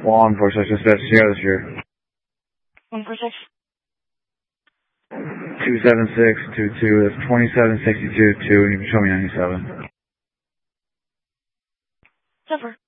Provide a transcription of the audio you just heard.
146, dispatch, Sierra this year. 146. 27622, that's 2762-2, and you can show me 97. Suffer.